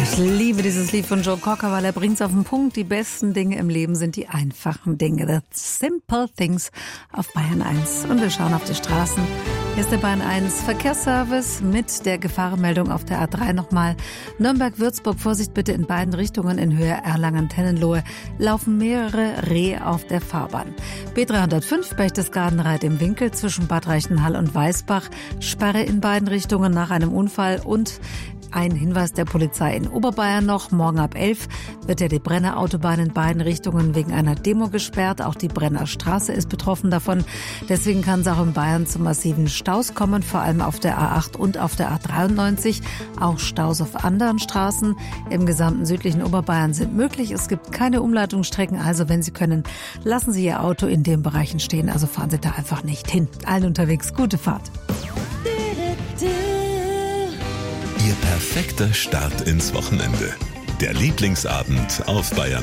Ich liebe dieses Lied von Joe Cocker, weil er bringt es auf den Punkt. Die besten Dinge im Leben sind die einfachen Dinge. The simple things auf Bayern 1. Und wir schauen auf die Straßen. Hier ist der Bayern 1 Verkehrsservice mit der Gefahrenmeldung auf der A3 nochmal. Nürnberg-Würzburg, Vorsicht bitte in beiden Richtungen in Höhe Erlangen-Tennenlohe. Laufen mehrere Rehe auf der Fahrbahn. B305 Berchtesgaden-Reit im Winkel zwischen Bad Reichenhall und Weißbach. Sperre in beiden Richtungen nach einem Unfall und ein Hinweis der Polizei in Oberbayern noch. Morgen ab 11 wird ja die Brenner Autobahn in beiden Richtungen wegen einer Demo gesperrt. Auch die Brenner Straße ist betroffen davon. Deswegen kann es auch in Bayern zu massiven Staus kommen, vor allem auf der A8 und auf der A93. Auch Staus auf anderen Straßen im gesamten südlichen Oberbayern sind möglich. Es gibt keine Umleitungsstrecken, also wenn Sie können, lassen Sie Ihr Auto in den Bereichen stehen. Also fahren Sie da einfach nicht hin. Allen unterwegs gute Fahrt. Ihr perfekter Start ins Wochenende. Der Lieblingsabend auf Bayern